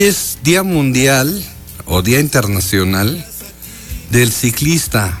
Es Día Mundial o Día Internacional del Ciclista.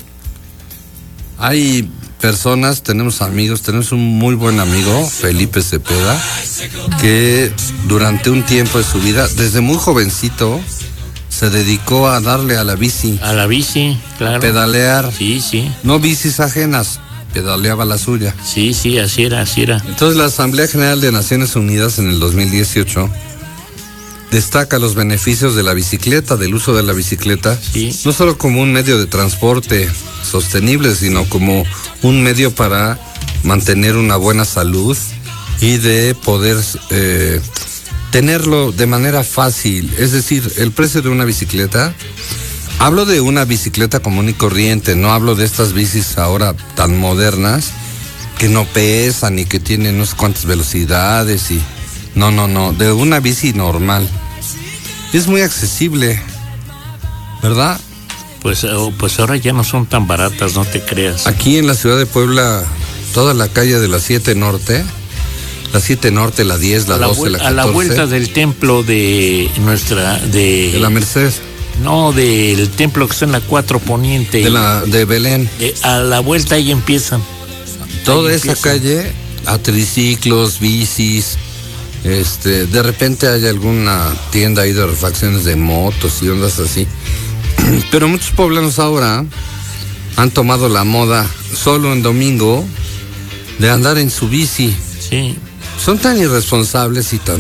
Hay personas, tenemos amigos, tenemos un muy buen amigo, Felipe Cepeda, que durante un tiempo de su vida, desde muy jovencito, se dedicó a darle a la bici. A la bici, claro. Pedalear. Sí, sí. No bicis ajenas, pedaleaba la suya. Sí, sí, así era, así era. Entonces la Asamblea General de Naciones Unidas en el 2018 destaca los beneficios de la bicicleta, del uso de la bicicleta, sí, no solo como un medio de transporte sostenible, sino como un medio para mantener una buena salud y de poder tenerlo de manera fácil. Es decir, el precio de una bicicleta, hablo de una bicicleta común y corriente, no hablo de estas bicis ahora tan modernas que no pesan y que tienen no sé cuántas velocidades y... No, de una bici normal. Es muy accesible, ¿verdad? Pues ahora ya no son tan baratas, no te creas. Aquí en la ciudad de Puebla, toda la calle de la 7 Norte, la 7 Norte, la 10, la 12, la 14. A la vuelta del templo de nuestra... De la Merced. No, del templo que está en la 4 Poniente. De Belén. A la vuelta ahí empiezan. Toda esa calle, a triciclos, bicis... de repente hay alguna tienda ahí de refacciones de motos y ondas así. Pero muchos poblanos ahora han tomado la moda solo en domingo de andar en su bici. Sí. Son tan irresponsables y tan...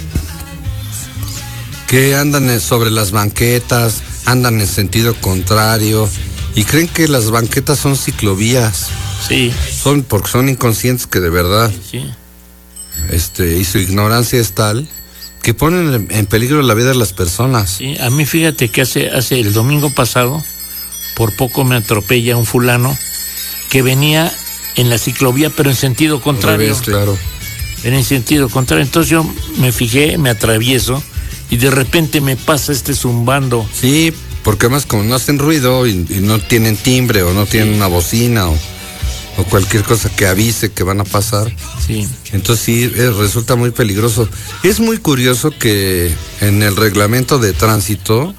que andan sobre las banquetas, andan en sentido contrario y creen que las banquetas son ciclovías. Sí. Porque son inconscientes que de verdad... Sí. Y su ignorancia es tal que ponen en peligro la vida de las personas. Sí, a mí fíjate que hace el domingo pasado, por poco me atropella un fulano que venía en la ciclovía, pero en sentido contrario. Revés, claro. En sentido contrario. Entonces yo me fijé, me atravieso y de repente me pasa zumbando. Sí, porque además como no hacen ruido y no tienen timbre o no tienen una bocina o cualquier cosa que avise que van a pasar. Sí. Entonces sí, resulta muy peligroso. Es muy curioso que en el reglamento de tránsito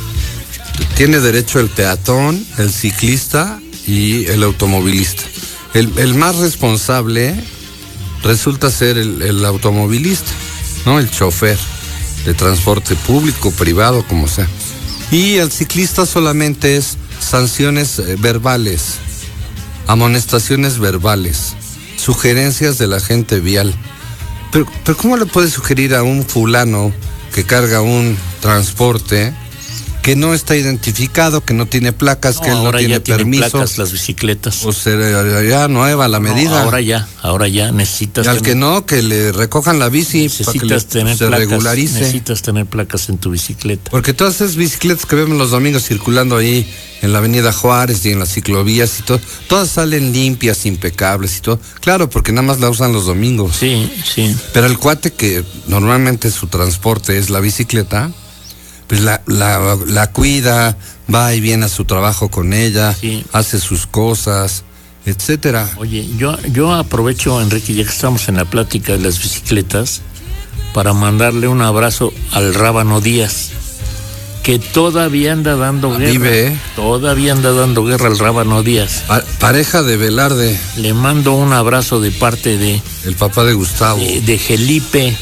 tiene derecho el peatón, el ciclista y el automovilista. El más responsable resulta ser el automovilista, ¿no? El chofer de transporte público, privado, como sea. Y el ciclista solamente es sanciones verbales, amonestaciones verbales, sugerencias de la gente vial. Pero ¿cómo le puedes sugerir a un fulano que carga un transporte que no está identificado, que no tiene placas, que él no tiene permiso? Placas las bicicletas. O sea, ya nueva la medida. Ahora ya necesitas. Y al que no, que le recojan la bici para que se regularice. Necesitas tener placas en tu bicicleta. Porque todas esas bicicletas que vemos los domingos circulando ahí en la avenida Juárez y en las ciclovías y todo, todas salen limpias, impecables y todo. Claro, porque nada más la usan los domingos. Sí, sí. Pero el cuate que normalmente su transporte es la bicicleta, pues la cuida, va y viene a su trabajo con ella, sí, hace sus cosas, etcétera. Oye, yo aprovecho, Enrique, ya que estamos en la plática de las bicicletas, para mandarle un abrazo al Rábano Díaz, que todavía anda dando guerra. Vive, Todavía anda dando guerra al Rábano Díaz. Pareja de Velarde. Le mando un abrazo de parte de... El papá de Gustavo. De Felipe.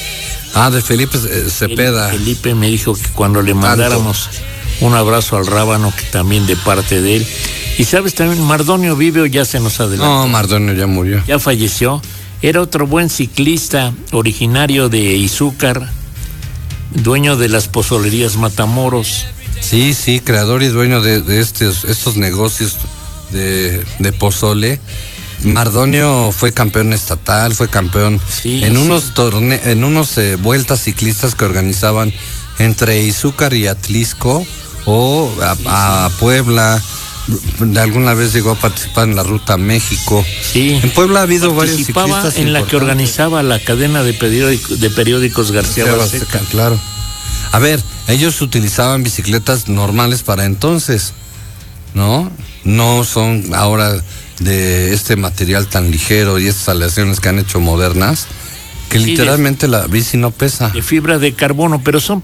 De Felipe Cepeda. Felipe me dijo que cuando le mandáramos un abrazo al Rábano, que también de parte de él. Y sabes también, Mardonio vive o ya se nos adelantó. No, Mardonio ya murió. Ya falleció. Era otro buen ciclista, originario de Izúcar, dueño de las pozolerías Matamoros. Sí, creador y dueño de estos negocios de pozole. Mardonio fue campeón estatal, fue campeón en unos vueltas ciclistas que organizaban entre Izúcar y Atlisco o a Puebla. Alguna vez llegó a participar en la Ruta México. Sí. En Puebla ha habido varios ciclistas en la que organizaba la cadena de periódicos García Barseca. Claro. A ver, ellos utilizaban bicicletas normales para entonces, ¿no? No son ahora de este material tan ligero y estas aleaciones que han hecho modernas, Que literalmente la bici no pesa. De fibra de carbono, pero son